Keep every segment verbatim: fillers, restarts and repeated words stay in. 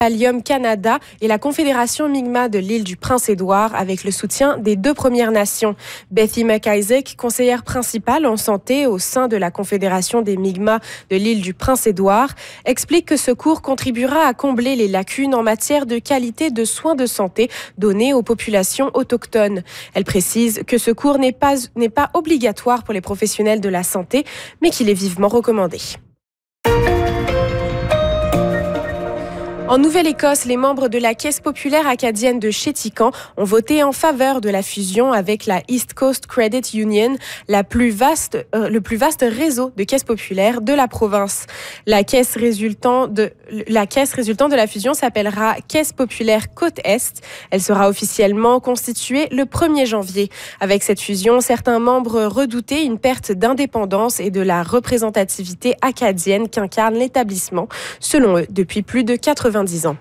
Allium Canada et la Confédération Mi'kmaq de l'île du Prince-Édouard avec le soutien des deux Premières Nations. Betty McIsaac, conseillère principale en santé au sein de la Confédération des Mi'kmaq de l'île du Prince-Édouard, explique que ce cours contribuera à combler les lacunes en matière de qualité de soins de santé donnés aux populations autochtones. Elle précise que ce cours n'est pas, n'est pas obligatoire pour les professionnels de la santé, mais qu'il est vivement recommandé. En Nouvelle-Écosse, les membres de la Caisse populaire acadienne de Chéticamp ont voté en faveur de la fusion avec la East Coast Credit Union, la plus vaste, euh, le plus vaste réseau de caisses populaires de la province. La caisse résultant de, la caisse résultant de la fusion s'appellera Caisse populaire Côte-Est. Elle sera officiellement constituée le premier janvier. Avec cette fusion, certains membres redoutaient une perte d'indépendance et de la représentativité acadienne qu'incarne l'établissement, selon eux, depuis plus de quatre-vingt-dix ans.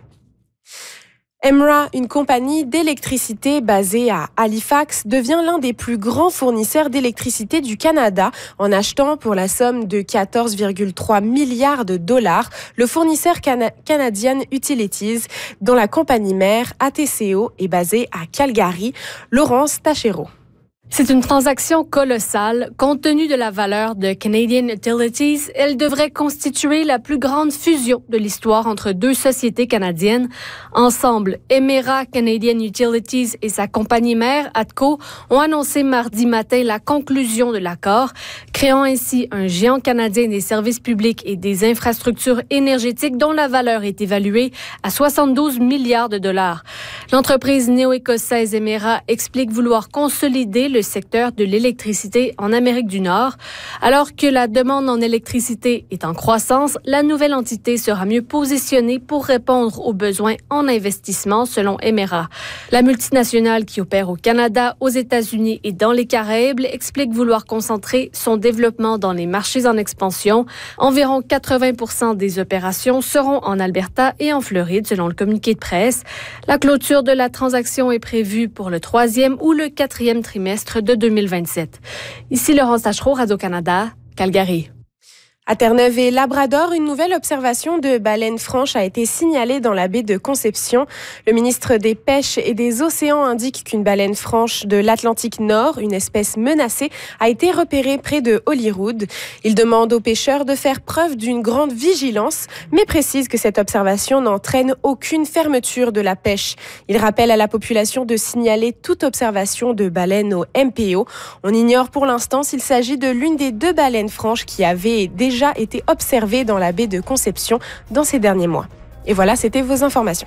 Emera, une compagnie d'électricité basée à Halifax, devient l'un des plus grands fournisseurs d'électricité du Canada en achetant pour la somme de quatorze virgule trois milliards de dollars le fournisseur cana- Canadian Utilities, dont la compagnie mère A T C O est basée à Calgary. Laurence Tachero. C'est une transaction colossale. Compte tenu de la valeur de Canadian Utilities, elle devrait constituer la plus grande fusion de l'histoire entre deux sociétés canadiennes. Ensemble, Emera Canadian Utilities et sa compagnie mère, ATCO, ont annoncé mardi matin la conclusion de l'accord, créant ainsi un géant canadien des services publics et des infrastructures énergétiques dont la valeur est évaluée à soixante-douze milliards de dollars. L'entreprise néo-écossaise Emera explique vouloir consolider le secteur de l'électricité en Amérique du Nord. Alors que la demande en électricité est en croissance, la nouvelle entité sera mieux positionnée pour répondre aux besoins en investissement, selon Emera. La multinationale qui opère au Canada, aux États-Unis et dans les Caraïbes explique vouloir concentrer son développement dans les marchés en expansion. Environ quatre-vingts pour cent des opérations seront en Alberta et en Floride, selon le communiqué de presse. La clôture de la transaction est prévue pour le troisième ou le quatrième trimestre de deux mille vingt-sept. Ici Laurence Tachereau, Radio-Canada, Calgary. À Terre-Neuve et Labrador, une nouvelle observation de baleines franches a été signalée dans la baie de Conception. Le ministre des Pêches et des Océans indique qu'une baleine franche de l'Atlantique Nord, une espèce menacée, a été repérée près de Holyrood. Il demande aux pêcheurs de faire preuve d'une grande vigilance, mais précise que cette observation n'entraîne aucune fermeture de la pêche. Il rappelle à la population de signaler toute observation de baleines au M P O. On ignore pour l'instant s'il s'agit de l'une des deux baleines franches qui avaient déjà été observé dans la baie de Conception dans ces derniers mois. Et voilà, c'était vos informations.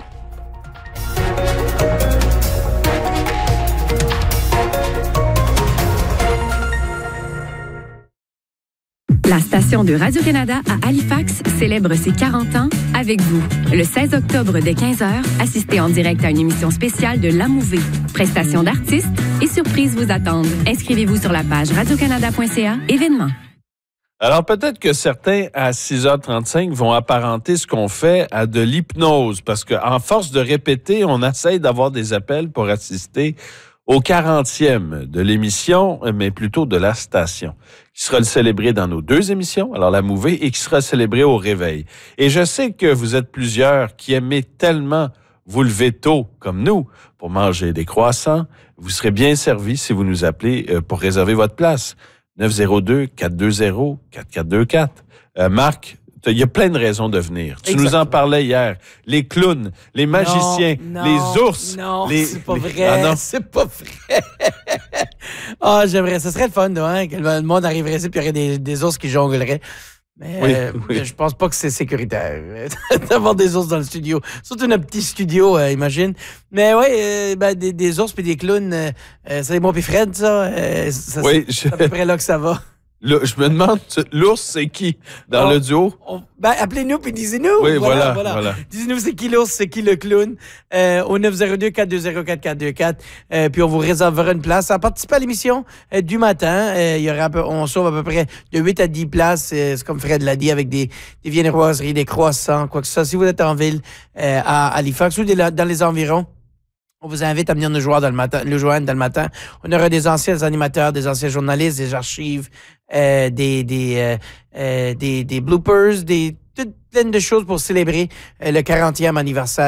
La station de Radio-Canada à Halifax célèbre ses quarante ans avec vous. Le seize octobre dès quinze heures, assistez en direct à une émission spéciale de La Mouvée. Prestations d'artistes et surprises vous attendent. Inscrivez-vous sur la page radio-canada point c a, événements. Alors, peut-être que certains, à six heures trente-cinq, vont apparenter ce qu'on fait à de l'hypnose, parce qu'en force de répéter, on essaye d'avoir des appels pour assister au quarantième de l'émission, mais plutôt de la station, qui sera célébrée dans nos deux émissions, alors La Mouvée, et qui sera célébrée au réveil. Et je sais que vous êtes plusieurs qui aimez tellement vous lever tôt, comme nous, pour manger des croissants. Vous serez bien servis si vous nous appelez pour réserver votre place. neuf zéro deux, quatre deux zéro, quatre quatre deux quatre. Euh, Marc, il y a plein de raisons de venir. Tu Exactement. Nous en parlais hier. Les clowns, les magiciens, non, non, les ours. Non, les, c'est pas les... vrai. Ah non. C'est pas vrai. Ah, oh, j'aimerais. Ce serait le fun, hein, que le monde arriverait ici et il y aurait des, des ours qui jongleraient. Mais oui, euh, oui. je pense pas que c'est sécuritaire d'avoir des ours dans le studio. Surtout un petit studio, euh, imagine. Mais oui, euh, ben, des, des ours puis des clowns, euh, euh, c'est moi puis Fred, ça. Euh, ça oui, c'est, je... c'est à peu près là que ça va. Là, je me demande, l'ours, c'est qui dans on, le duo? On, ben, appelez-nous puis disez-nous. Oui, voilà, voilà. voilà. voilà. Disez-nous c'est qui l'ours, c'est qui le clown. Euh, au neuf zéro deux, quatre deux zéro, quatre quatre deux quatre. Euh, puis on vous réservera une place. À participer à l'émission euh, du matin, euh, il y aura un peu, on sauve à peu près de huit à dix places. Euh, c'est comme Fred l'a dit, avec des, des viennoiseries, des croissants, quoi que ce soit. Si vous êtes en ville, euh, à Halifax ou dans les environs, on vous invite à venir nous joindre dans le matin, nous joindre dans le matin. On aura des anciens animateurs, des anciens journalistes, des archives, euh, des, des, euh, euh, des, des bloopers, des, toutes plein de choses pour célébrer euh, le quarantième anniversaire